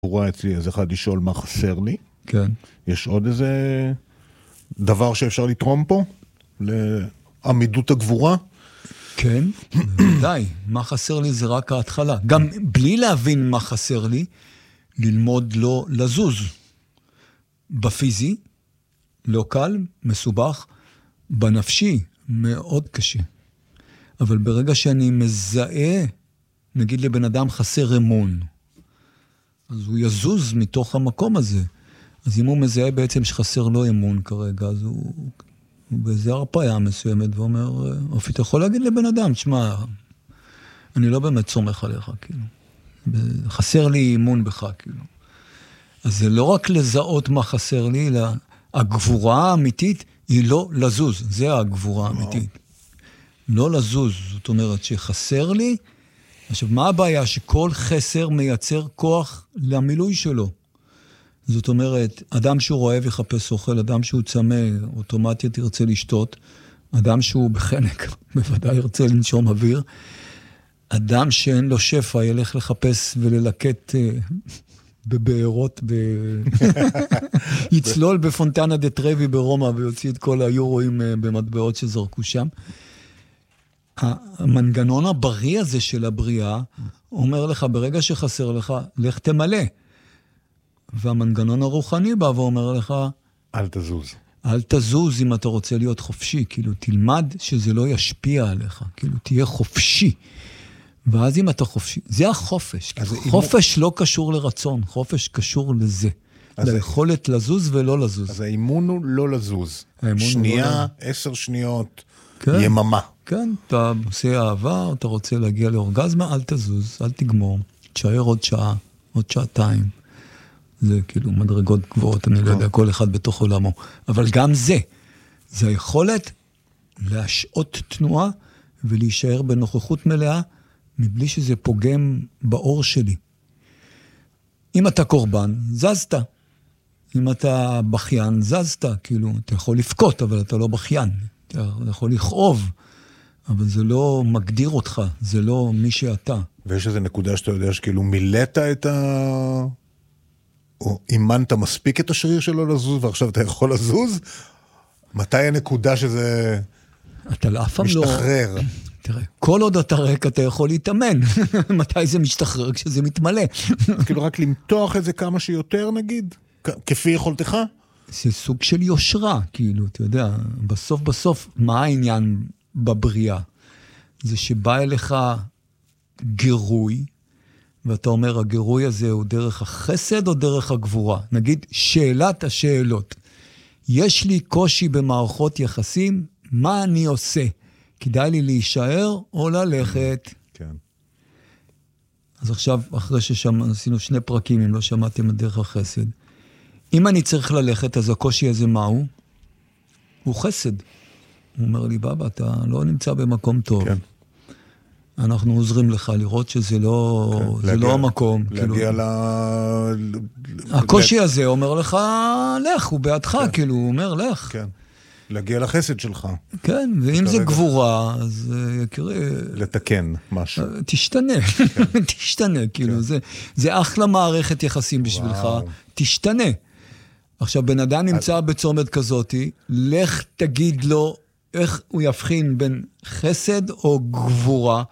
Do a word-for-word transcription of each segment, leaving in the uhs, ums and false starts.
גבורה אצלי, אז אחד לשאול מה חסר לי. כן. יש עוד איזה דבר שאפשר לתרום פה? לעמידות הגבורה? כן, די. מה חסר לי זה רק ההתחלה. גם בלי להבין מה חסר לי, ללמוד לא לזוז. בפיזי, לא קל, מסובך, בנפשי, מאוד קשה. אבל ברגע שאני מזהה, נגיד לבן אדם חסר אמון, אז הוא יזוז מתוך המקום הזה. אז אם הוא מזהה בעצם שחסר לו אמון כרגע, אז הוא, הוא באיזה הרפאיה מסוימת, ואומר, אופי, אתה יכול להגיד לבן אדם, תשמע, אני לא באמת סומך עליך, כאילו. חסר לי אמון בך, כאילו. אז זה לא רק לזהות מה חסר לי, אלא הגבורה האמיתית היא לא לזוז. זה הגבורה האמיתית. לא לזוז. זאת אומרת שחסר לי, עכשיו, מה הבעיה? שכל חסר מייצר כוח למילוי שלו. זאת אומרת, אדם שהוא רואה ויחפש אוכל, אדם שהוא צמא, אוטומטית ירצה לשתות, אדם שהוא בחנק, בוודאי ירצה לנשום אוויר, אדם שאין לו שפע, ילך לחפש וללקט בבארות, ב... יצלול בפונטנה דה טרבי ברומא, ויוציא את כל היורואים במטבעות שזרקו שם. המנגנון הבריא הזה של הבריאה, אומר לך, ברגע שחסר לך, לך תמלא. והמנגנון הרוחני בא ואומר לך, אל תזוז. אל תזוז אם אתה רוצה להיות חופשי, כאילו תלמד שזה לא ישפיע עליך, כאילו תהיה חופשי. ואז אם אתה חופשי, זה החופש. חופש לא קשור לרצון, חופש קשור לזה. ליכולת לזוז ולא לזוז. אז האימון הוא לא לזוז. שנייה, עשר שניות, יממה. כן, אתה עושה אהבה, אתה רוצה להגיע לאורגזמה, אל תזוז, אל תגמור. תשאר עוד שעה, עוד שעתיים. זה כאילו מדרגות גבוהות, אני לא יודע, כל אחד בתוך עולמו. אבל גם זה, זה היכולת להשעות תנועה ולהישאר בנוכחות מלאה, מבלי שזה פוגם באור שלי. אם אתה קורבן, זזת. אם אתה בכיין, זזת. כאילו, אתה יכול לפקוט, אבל אתה לא בכיין. אתה יכול לכאוב, אבל זה לא מגדיר אותך, זה לא מי שאתה. ויש איזו נקודה שאתה יודע שכאילו מילאת את ה... או אימנת מספיק את השריר שלו לזוז, ועכשיו אתה יכול לזוז? מתי הנקודה שזה אתה אף פעם לא... משתחרר? תראה, כל עוד אתה ריק אתה יכול להתאמן. מתי זה משתחרר? כשזה מתמלא. כאילו רק למתוח את זה כמה שיותר נגיד? כפי יכולתך? זה סוג של יושרה, כאילו, אתה יודע, בסוף בסוף, מה העניין בבריאה? זה שבא אליך גירוי, ואתה אומר, הגירוי הזה הוא דרך החסד או דרך הגבורה? נגיד, שאלת השאלות. יש לי קושי במערכות יחסים, מה אני עושה? כדאי לי להישאר או ללכת? כן. אז עכשיו, אחרי שעשינו שני פרקים, אם לא שמעתם את דרך החסד, אם אני צריך ללכת, אז הקושי הזה מהו? הוא חסד. הוא אומר לי, בבא, אתה לא נמצא במקום טוב. כן. אנחנו עוזרים לך לראות שזה לא, כן. זה להגיע, לא המקום. להגיע כאילו... ל... הקושי ל... הזה אומר לך, לך, הוא בעדך, כן. כאילו, הוא אומר, לך. כן. להגיע לחסד שלך. כן, ואם זה גבורה, אז יקרה... לתקן משהו. תשתנה, כן. תשתנה, כאילו, כן. זה, זה אחלה מערכת יחסים בשבילך, וואו. תשתנה. עכשיו, בן אדם נמצא אז... בצומת כזאת, לך תגיד לו איך הוא יבחין בין חסד או גבורה.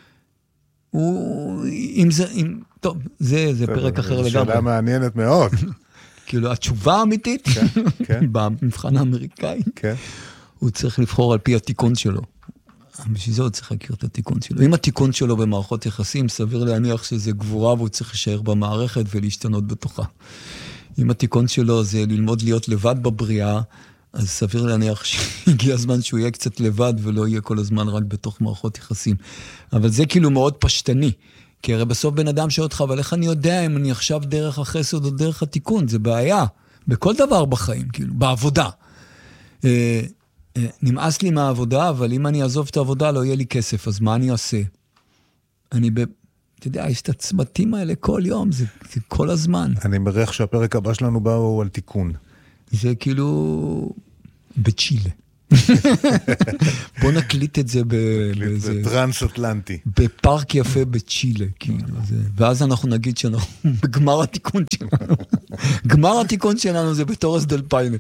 הוא, אם זה, אם, טוב, זה, זה פרק אחר לגמרי. זו שאלה מעניינת מאוד. כאילו, התשובה האמיתית, כן, כן. במבחן האמריקאי, כן. הוא צריך לבחור על פי התיקון שלו. בשביל זה הוא צריך להכיר את התיקון שלו. אם התיקון שלו במערכות יחסים, סביר להניח שזה גבורה, והוא צריך להישאר במערכת ולהשתנות בתוכה. אם התיקון שלו זה ללמוד להיות לבד בבריאה, אז סביר להניח שהגיע הזמן שהוא יהיה קצת לבד, ולא יהיה כל הזמן רק בתוך מערכות יחסים. אבל זה כאילו מאוד פשטני. כי הרי בסוף בן אדם שואל אותך, אבל איך אני יודע אם אני עכשיו דרך החסד או דרך התיקון? זה בעיה. בכל דבר בחיים, כאילו, בעבודה. אה, אה, נמאס לי מהעבודה, אבל אם אני אעזוב את העבודה, לא יהיה לי כסף, אז מה אני אעשה? אני ב... אתה יודע, יש את הצמתים האלה כל יום, זה, זה כל הזמן. אני מריח שהפרק הבא שלנו בא הוא על תיקון. זה כאילו בצ'ילה. בוא נקליט את זה בטרנס-אטלנטי. בפארק יפה בצ'ילה, כאילו. ואז אנחנו נגיד שאנחנו בגמר התיקון שלנו. גמר התיקון שלנו זה בתורס דל פיינה.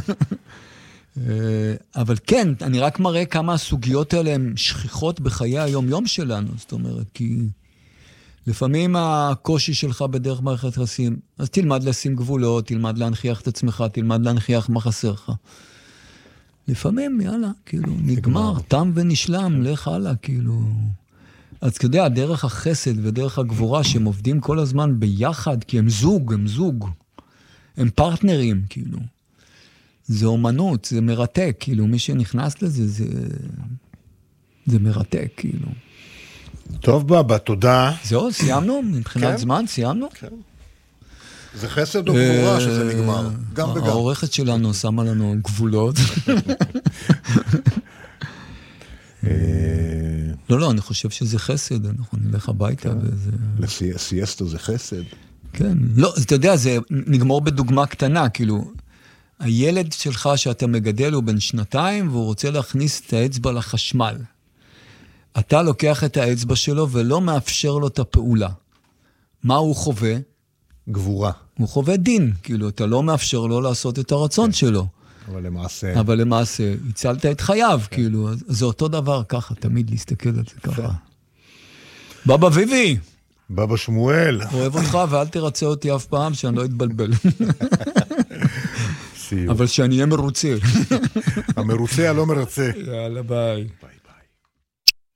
אבל כן, אני רק מראה כמה הסוגיות האלה הן שכיחות בחיי היום-יום שלנו. זאת אומרת, כי לפעמים הקושי שלך בדרך מערכת יחסים, אז תלמד לשים גבולות, תלמד להנחיח את עצמך, תלמד להנחיח מה חסר לך. לפעמים, יאללה, כאילו, נגמר, תם ונשלם, לך הלאה, כאילו. אז אתה יודע, דרך החסד ודרך הגבורה, שהם עובדים כל הזמן ביחד, כי הם זוג, הם זוג. הם פרטנרים, כאילו. זה אומנות, זה מרתק, כאילו, מי שנכנס לזה, זה, זה מרתק, כאילו. טוב, בבא, תודה. זהו, סיימנו, מבחינת כן? זמן, סיימנו. כן. זה חסד או גבורה שזה נגמר, גם וגם. העורכת שלנו שמה לנו גבולות. לא, לא, אני חושב שזה חסד, אנחנו נלך הביתה וזה... לסיאסטה זה חסד. כן, לא, אתה יודע, זה נגמור בדוגמה קטנה, כאילו, הילד שלך שאתה מגדל הוא בן שנתיים, והוא רוצה להכניס את האצבע לחשמל. אתה לוקח את האצבע שלו ולא מאפשר לו את הפעולה. מה הוא חווה? גבורה. הוא חווה דין, כאילו, אתה לא מאפשר לו לעשות את הרצון שלו. אבל למעשה... אבל למעשה, הצלת את חייו, כאילו, זה אותו דבר ככה, תמיד להסתכל על זה ככה. בבא ויבי! בבא שמואל. אוהב אותך, ואל תרצה אותי אף פעם, שאני לא אתבלבל. אבל שאני אהיה מרוצה. המרוצה הלא מרצה. יאללה, ביי.